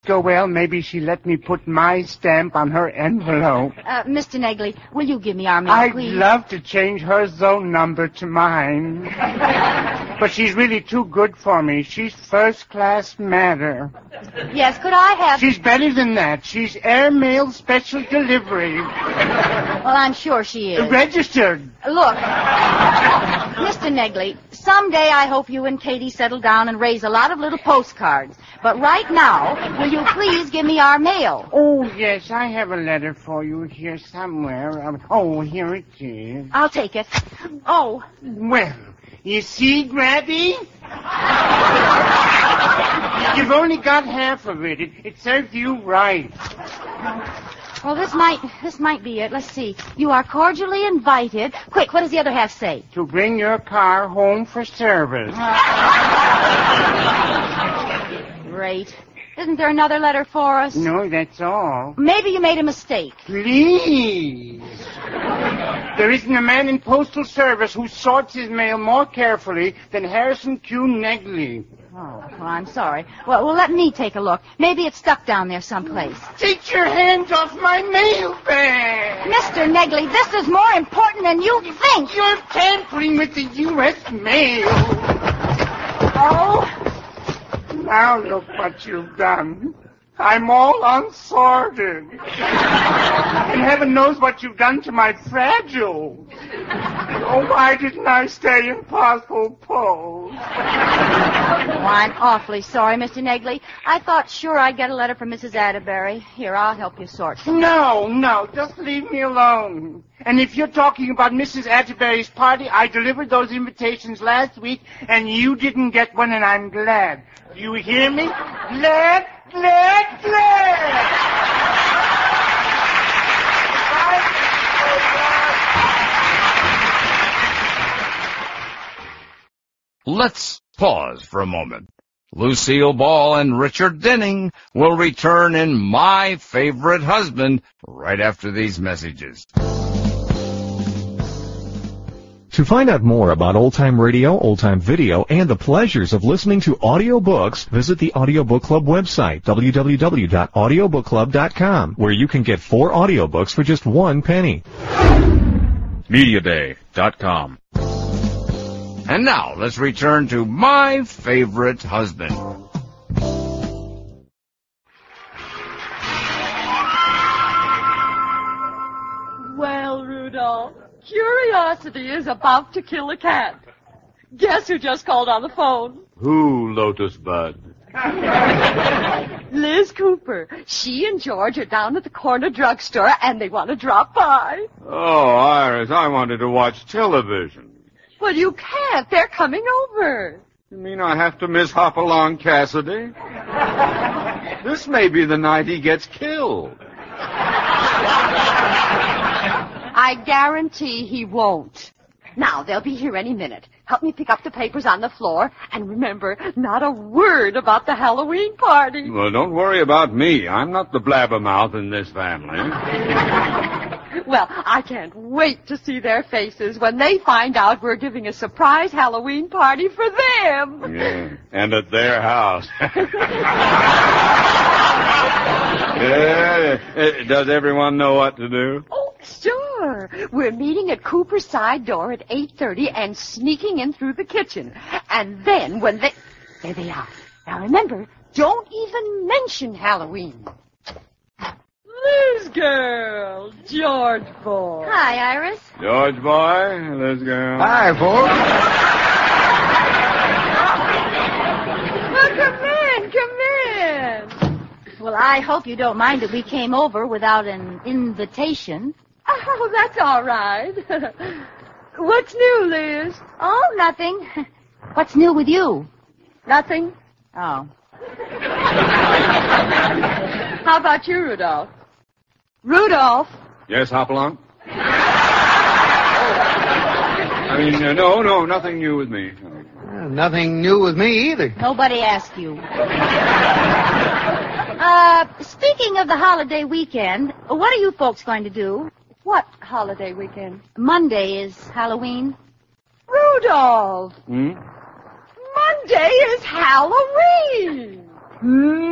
go well, maybe she let me put my stamp on her envelope. Mr. Negley, will you give me our mail, please? I'd love to change her zone number to mine. But she's really too good for me. She's first-class matter. Yes, could I have... She's better than that. She's airmail special delivery. Well, I'm sure she is. Registered. Look, Mr. Negley, someday I hope you and Katie settle down and raise a lot of little postcards. But right now, will you please give me our mail? Oh, yes, I have a letter for you here somewhere. Here it is. I'll take it. Oh. Well, you see, Grabby? You've only got half of it. It served you right. Well, this might be it. Let's see. You are cordially invited. Quick, what does the other half say? To bring your car home for service. Great. Isn't there another letter for us? No, that's all. Maybe you made a mistake. Please. There isn't a man in postal service who sorts his mail more carefully than Harrison Q. Negley. Oh, well, I'm sorry. Well, let me take a look. Maybe it's stuck down there someplace. Take your hands off my mail bag! Mr. Negley, this is more important than you think. You're tampering with the U.S. mail. Oh? Now look what you've done. I'm all unsorted. And heaven knows what you've done to my fragile. Oh, why didn't I stay in possible pose? Oh, I'm awfully sorry, Mr. Negley. I thought sure I'd get a letter from Mrs. Atterbury. Here, I'll help you sort them. No, just leave me alone. And if you're talking about Mrs. Atterbury's party, I delivered those invitations last week, and you didn't get one, and I'm glad. Do you hear me? Glad. Let's pause for a moment. Lucille Ball and Richard Denning will return in My Favorite Husband right after these messages. To find out more about old-time radio, old-time video, and the pleasures of listening to audiobooks, visit the Audiobook Club website, www.audiobookclub.com, where you can get 4 audiobooks for just 1 penny. Mediaday.com. And now, let's return to My Favorite Husband. Well, Rudolph, curiosity is about to kill a cat. Guess who just called on the phone? Who, Lotus Bud? Liz Cooper. She and George are down at the corner drugstore, and they want to drop by. Oh, Iris, I wanted to watch television. Well, you can't. They're coming over. You mean I have to miss Hopalong Cassidy? This may be the night he gets killed. I guarantee he won't. Now, they'll be here any minute. Help me pick up the papers on the floor. And remember, not a word about the Halloween party. Well, don't worry about me. I'm not the blabbermouth in this family. Well, I can't wait to see their faces when they find out we're giving a surprise Halloween party for them. Yeah, and at their house. Does everyone know what to do? Oh, sure. We're meeting at Cooper's side door at 8:30 and sneaking in through the kitchen. And then when they... There they are. Now remember, don't even mention Halloween. Liz girl, George boy. Hi, Iris. George boy, Liz girl. Hi, folks. Well, come in. Well, I hope you don't mind that we came over without an invitation. Oh, that's all right. What's new, Liz? Oh, nothing. What's new with you? Nothing. Oh. How about you, Rudolph? Rudolph? Yes, Hopalong? I mean, no, nothing new with me. Nothing new with me either. Nobody asked you. Speaking of the holiday weekend, what are you folks going to do? What holiday weekend? Monday is Halloween. Rudolph! Hmm? Monday is Halloween!